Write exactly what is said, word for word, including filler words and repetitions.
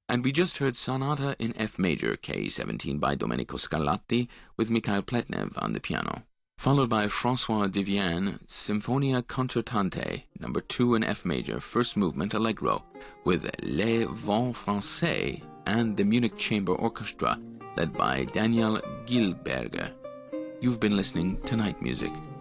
And we just heard Sonata in F major, K seventeen by Domenico Scarlatti, with Mikhail Pletnev on the piano. Followed by François Devienne, Symphonia Concertante, number two in F major, first movement Allegro, with Les Vents Français and the Munich Chamber Orchestra, led by Daniel Gilberger. You've been listening to Night Music.